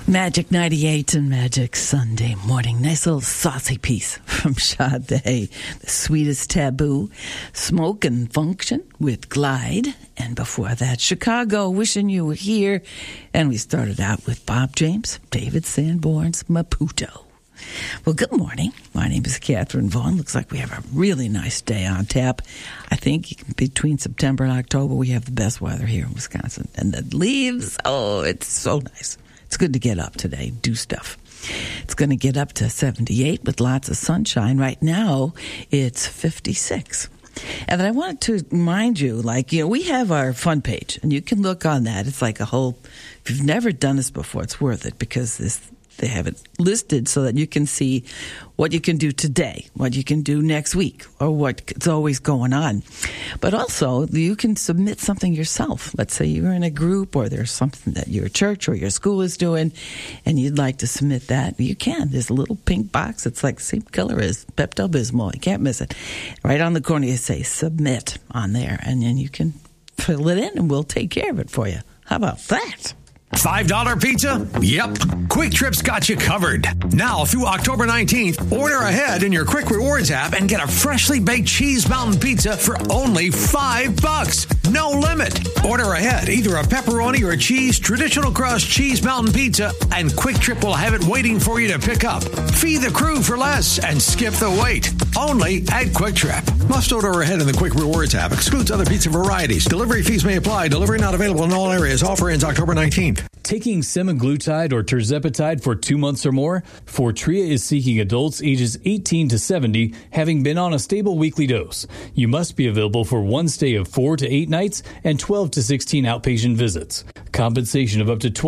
Magic 98 and Magic Sunday Morning. Nice little saucy piece from Sade. The Sweetest Taboo. Smoke and Function with Glide. And before that, Chicago, Wishing You Were Here. And we started out with Bob James, David Sanborn's Maputo. Well, good morning. My name is Catherine Vaughn. Looks like we have a really nice day on tap. I think between September and October, we have the best weather here in Wisconsin. And the leaves, oh, it's so nice. It's good to get up today, do stuff. It's going to get up to 78 with lots of sunshine. Right now, it's 56. And then I wanted to remind you, we have our fun page, and you can look on that. It's like a whole, if you've never done this before, it's worth it because they have it listed so that you can see what you can do today, what you can do next week, or what's always going on. But also, you can submit something yourself. Let's say you're in a group or there's something that your church or your school is doing, and you'd like to submit that. You can. There's a little pink box. It's like the same color as Pepto-Bismol. You can't miss it. Right on the corner, you say submit on there, and then you can fill it in, and we'll take care of it for you. How about that? $5 pizza? Yep. Quick Trip's got you covered. Now through October 19th, order ahead in your Quick Rewards app and get a freshly baked Cheese Mountain Pizza for only $5. No limit. Order ahead either a pepperoni or cheese traditional crust Cheese Mountain Pizza, and Quick Trip will have it waiting for you to pick up. Feed the crew for less and skip the wait. Only at Quick Trip. Must order ahead in the Quick Rewards app. Excludes other pizza varieties. Delivery fees may apply. Delivery not available in all areas. Offer ends October 19th. Taking semaglutide or tirzepatide for 2 months or more, Fortrea is seeking adults ages 18 to 70 having been on a stable weekly dose. You must be available for one stay of 4 to 8 nights and 12 to 16 outpatient visits. Compensation of up to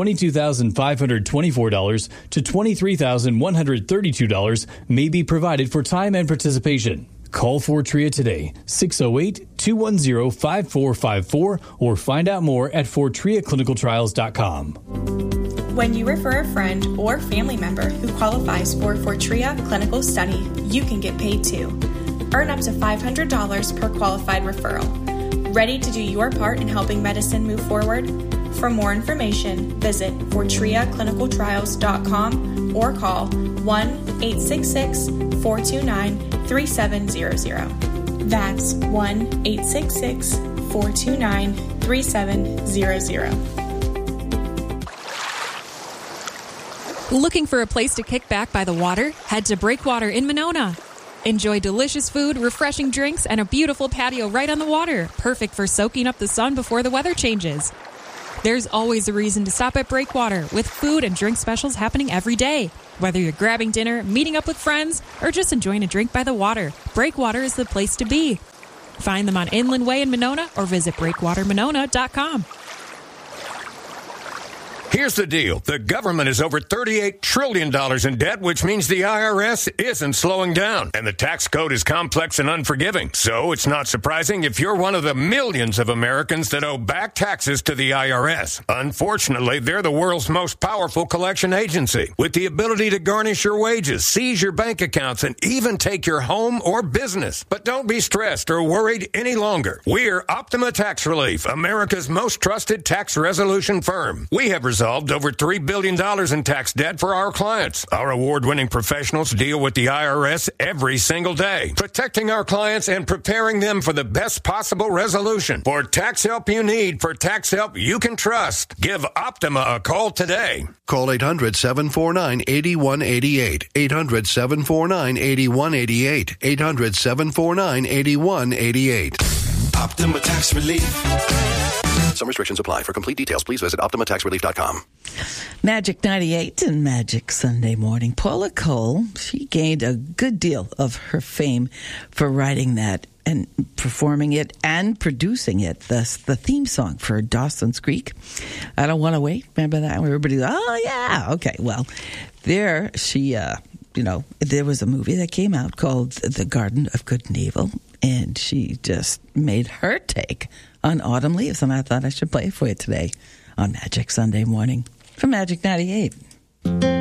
$22,524 to $23,132 may be provided for time and participation. Call Fortrea today, 608-210-5454, or find out more at FortreaClinicalTrials.com. When you refer a friend or family member who qualifies for Fortrea Clinical Study, you can get paid too. Earn up to $500 per qualified referral. Ready to do your part in helping medicine move forward? For more information, visit FortreaClinicalTrials.com or call 1-866-429-3700. That's 1-866-429-3700. Looking for a place to kick back by the water? Head to Breakwater in Monona. Enjoy delicious food, refreshing drinks, and a beautiful patio right on the water, perfect for soaking up the sun before the weather changes. There's always a reason to stop at Breakwater, with food and drink specials happening every day. Whether you're grabbing dinner, meeting up with friends, or just enjoying a drink by the water, Breakwater is the place to be. Find them on Inland Way in Monona or visit breakwatermonona.com. Here's the deal. The government is over $38 trillion in debt, which means the IRS isn't slowing down. And the tax code is complex and unforgiving. So it's not surprising if you're one of the millions of Americans that owe back taxes to the IRS. Unfortunately, they're the world's most powerful collection agency, with the ability to garnish your wages, seize your bank accounts, and even take your home or business. But don't be stressed or worried any longer. We're Optima Tax Relief, America's most trusted tax resolution firm. We have resolved over $3 billion in tax debt for our clients. Our award-winning professionals deal with the IRS every single day, protecting our clients and preparing them for the best possible resolution. For tax help you need, for tax help you can trust, give Optima a call today. Call 800-749-8188. 800-749-8188. 800-749-8188. Optima Tax Relief. Some restrictions apply. For complete details, please visit OptimaTaxRelief.com. Magic 98 and Magic Sunday Morning. Paula Cole, she gained a good deal of her fame for writing that and performing it and producing it, the theme song for Dawson's Creek. I Don't Want to Wait. Remember that? Everybody, oh, yeah. Okay, well, there she, there was a movie that came out called The Garden of Good and Evil, and she just made her take on Autumn Leaves, and I thought I should play it for you today on Magic Sunday Morning from Magic 98.